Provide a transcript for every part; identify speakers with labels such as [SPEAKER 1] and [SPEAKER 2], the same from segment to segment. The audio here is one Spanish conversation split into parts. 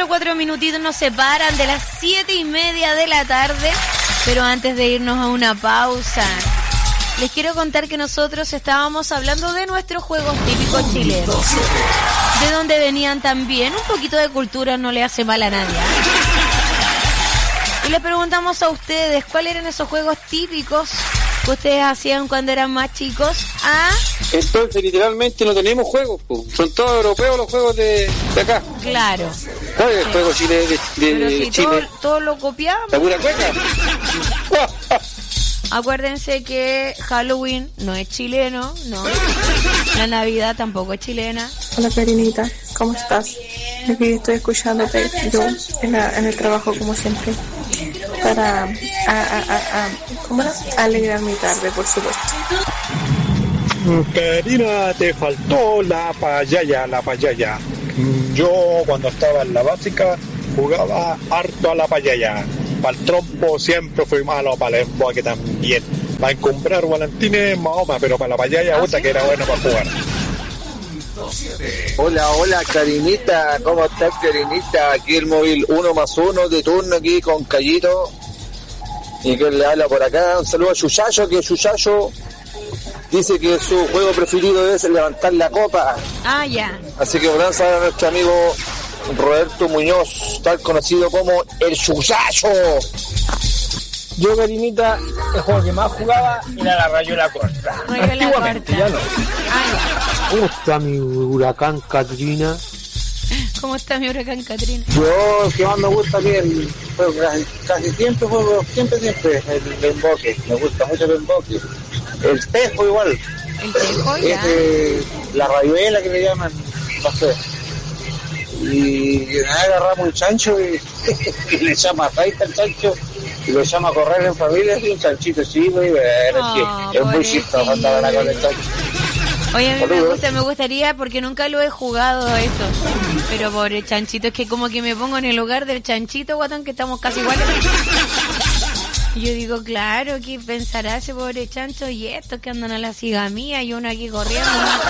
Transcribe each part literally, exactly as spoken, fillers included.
[SPEAKER 1] solo cuatro minutitos nos separan de las siete y media de la tarde, pero antes de irnos a una pausa, les quiero contar que nosotros estábamos hablando de nuestros juegos típicos chilenos, de donde venían también. Un poquito de cultura no le hace mal a nadie, ¿eh? Y les preguntamos a ustedes, ¿cuáles eran esos juegos típicos que ustedes hacían cuando eran más chicos? ¿Ah?
[SPEAKER 2] Entonces, literalmente no tenemos juegos, po. Son todos europeos los juegos de, de acá.
[SPEAKER 1] Claro.
[SPEAKER 2] ¿Cuál es el juego chile de, de,
[SPEAKER 1] Pero
[SPEAKER 2] de
[SPEAKER 1] si
[SPEAKER 2] Chile?
[SPEAKER 1] todo, todo lo copiamos.
[SPEAKER 2] ¿La pura cueca?
[SPEAKER 1] Acuérdense que Halloween no es chileno, no. La Navidad tampoco es chilena.
[SPEAKER 3] Hola Karinita, ¿cómo estás? Aquí estoy escuchándote yo en, la, en el trabajo como siempre para a, a, a, a, ¿cómo era? Alegrar mi tarde, por supuesto.
[SPEAKER 4] Karina, te faltó la payaya, la payaya. Yo cuando estaba en la básica jugaba harto a la payaya. Para el trompo siempre fui malo, para el emboque también. Para encumbrar volantines, Mahoma, pero para la payaya, otra que era bueno para jugar.
[SPEAKER 5] Hola, hola Karinita, ¿cómo estás Karinita? Aquí el móvil uno más uno de turno aquí con Callito. Y que le habla por acá, un saludo a Yuyayo, que Yuyayo dice que su juego preferido es levantar la copa.
[SPEAKER 1] Ah, ya.
[SPEAKER 5] Así que un gran saludo a nuestro amigo Roberto Muñoz, tal conocido como el Yuyayo.
[SPEAKER 6] Yo, Karinita, el juego que más jugaba era la rayuela corta.
[SPEAKER 1] Rayuela corta.
[SPEAKER 6] Ya no.
[SPEAKER 1] Ah,
[SPEAKER 7] ¿Cómo está mi huracán Katrina?
[SPEAKER 1] ya. ¿Cómo está mi huracán Katrina?
[SPEAKER 5] Yo, que más me gusta que el juego, casi siempre juego, siempre, siempre, el emboque. Me gusta mucho el emboque. El tejo igual.
[SPEAKER 1] El tejo, ya.
[SPEAKER 5] Es, la rayuela que le llaman, no sé. Y agarramos un chancho y, y le llama raita al chancho y lo llama a correr en familia y un chanchito sí, güey, oh, es muy chistoso andar con el chancho.
[SPEAKER 1] Oye, a mí me gusta, me gustaría, porque nunca lo he jugado eso, pero pobre chanchito, es que como que me pongo en el lugar del chanchito, guatón, que estamos casi iguales. Y yo digo, claro, ¿qué pensará ese pobre chancho? Y estos que andan a la cigamía y uno aquí corriendo.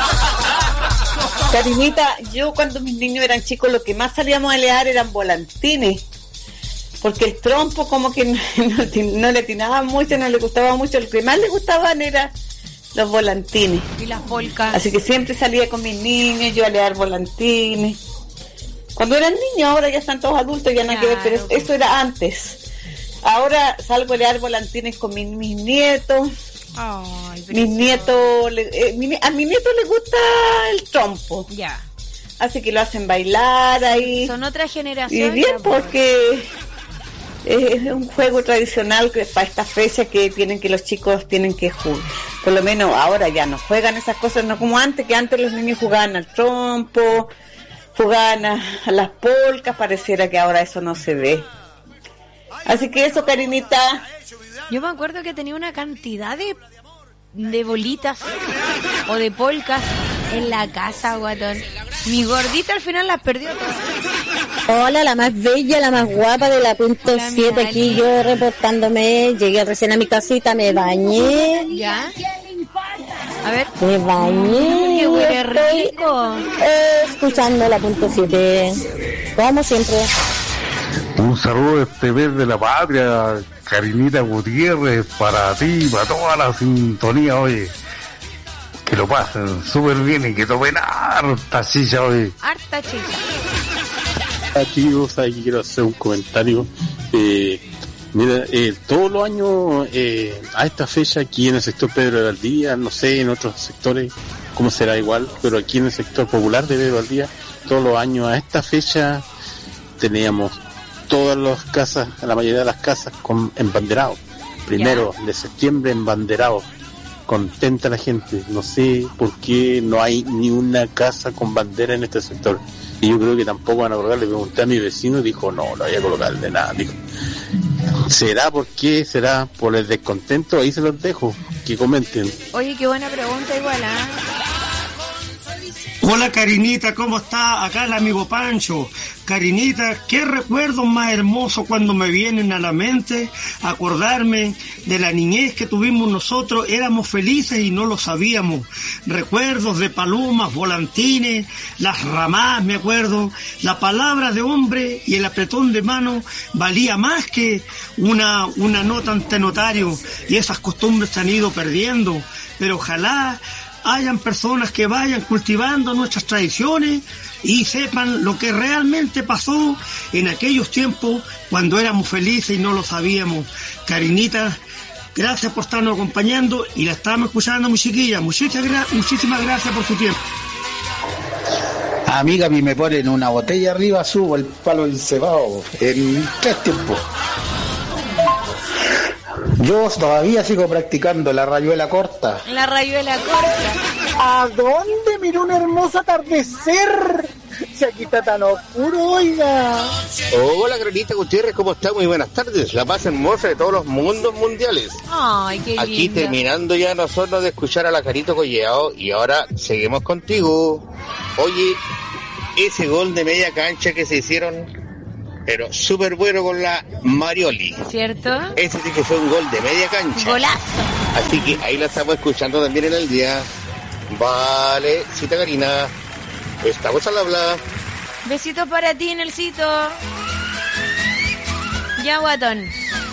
[SPEAKER 8] Karinita, yo cuando mis niños eran chicos lo que más salíamos a lear eran volantines, porque el trompo como que no, no, no le atinaba mucho, no le gustaba mucho, lo que más le gustaban eran los volantines.
[SPEAKER 1] Y las polcas.
[SPEAKER 8] Así que siempre salía con mis niños, yo a leer volantines. Cuando eran niños, ahora ya están todos adultos, ya nada claro, que ver, pero eso era antes. Ahora salgo a leer volantines con mis, mis nietos.
[SPEAKER 1] Ay,
[SPEAKER 8] mis nietos, le, eh, mi, a mis nietos les gusta el trompo.
[SPEAKER 1] Ya.
[SPEAKER 8] Así que lo hacen bailar ahí.
[SPEAKER 1] Son otra generación.
[SPEAKER 8] Y bien, porque es un juego tradicional que para esta fecha que tienen que los chicos tienen que jugar. Por lo menos ahora ya no juegan esas cosas, no como antes, que antes los niños jugaban al trompo, jugaban a, a las polcas, pareciera que ahora eso no se ve. Así que eso, Karinita.
[SPEAKER 1] Yo me acuerdo que tenía una cantidad de de bolitas o de polcas en la casa, guatón. Mi gordita al final las perdió todas.
[SPEAKER 9] Hola, la más bella, la más guapa de la punto siete, aquí yo reportándome. Llegué recién a mi casita, me bañé.
[SPEAKER 1] ¿Ya? A ver.
[SPEAKER 9] Me bañé.
[SPEAKER 1] ¡Qué huele rico!
[SPEAKER 9] Escuchando la punto siete. Como siempre.
[SPEAKER 10] Un saludo este mes de la patria, Karinita Gutiérrez, para ti, para toda la sintonía, oye. Que lo pasen súper bien y que tomen harta chicha, oye.
[SPEAKER 1] Harta chicha.
[SPEAKER 11] Chicos, aquí quiero hacer un comentario. Eh, mira, eh, todos los años, eh, a esta fecha, aquí en el sector Pedro de Valdivia, no sé, en otros sectores, cómo será igual, pero aquí en el sector popular de Pedro de Valdivia, todos los años a esta fecha teníamos todas las casas, la mayoría de las casas con embanderados. Primero yeah. de septiembre embanderados. Contenta la gente. No sé por qué no hay ni una casa con bandera en este sector. Y yo creo que tampoco van a colocar. Le pregunté a mi vecino y dijo, no, no voy a colocar de nada. Dijo, ¿será por qué? ¿Será por el descontento? Ahí se los dejo. Que comenten.
[SPEAKER 1] Oye, qué buena pregunta igual, ¿ah? ¿eh?
[SPEAKER 12] Hola Karinita, ¿cómo está? Acá el amigo Pancho. Karinita, qué recuerdos más hermosos cuando me vienen a la mente acordarme de la niñez que tuvimos nosotros. Éramos felices y no lo sabíamos. Recuerdos de palomas, volantines, las ramadas, me acuerdo. La palabra de hombre y el apretón de mano valía más que una, una nota ante notario, y esas costumbres se han ido perdiendo. Pero ojalá hayan personas que vayan cultivando nuestras tradiciones y sepan lo que realmente pasó en aquellos tiempos cuando éramos felices y no lo sabíamos. Karinita, gracias por estarnos acompañando y la estamos escuchando, muy chiquilla. Muchísimas, gra- muchísimas gracias por su tiempo.
[SPEAKER 13] Amiga, a mí me ponen una botella arriba, subo el palo encebado en tres tiempos. Yo todavía sigo practicando la rayuela corta.
[SPEAKER 1] La rayuela corta.
[SPEAKER 6] ¿A dónde? Mira un hermoso atardecer. Si aquí está tan oscuro, oiga.
[SPEAKER 14] Hola, Granita Gutiérrez, ¿cómo está? Muy buenas tardes. La paz hermosa de todos los mundos mundiales.
[SPEAKER 1] Ay, qué lindo.
[SPEAKER 14] Aquí terminando ya nosotros de escuchar a la Carito Collao y ahora seguimos contigo. Oye, ese gol de media cancha que se hicieron, pero súper bueno con la Marioli.
[SPEAKER 1] ¿Cierto?
[SPEAKER 14] Ese sí que fue un gol de media cancha.
[SPEAKER 1] Golazo.
[SPEAKER 14] Así que ahí la estamos escuchando también en el día. Vale, cita Karina. Estamos al habla.
[SPEAKER 1] Besitos para ti, Nelsito. Ya, guatón.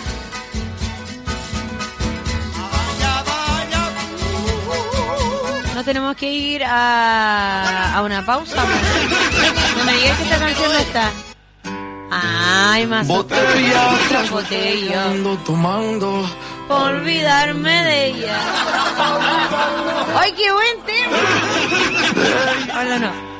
[SPEAKER 1] No tenemos que ir a, a una pausa. No me digas que esta canción no está. Ay, más
[SPEAKER 15] botella
[SPEAKER 1] tras botella,
[SPEAKER 15] ando tomando,
[SPEAKER 1] olvidarme de ella. Ay, qué buen tema. Hola, no.